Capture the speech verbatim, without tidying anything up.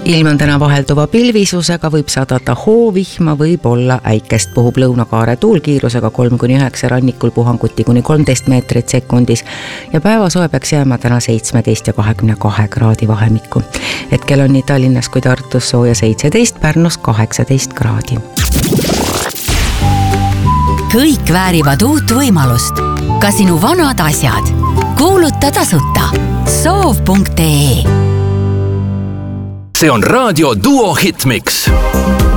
ilm on täna vahelduva pilvisusega, võib sadada hoovihma, võib olla äikest, puhub lõunakaare tuulkiirusega kolm kuni üheksa, rannikul puhanguti kuni kolmteist meetrit sekundis ja päevasoe peaks jääma täna seitsmeteist ja kahekümne kahe kraadi vahemikku. Hetkel on nii Tallinnas kui Tartus sooja seitseteist, Pärnus kaheksateist kraadi. Kõik väärivad uut võimalust. Ka sinu vanad asjad. Kuuluta tasuta. soov punkt ee. See on Raadio Duo Hitmix.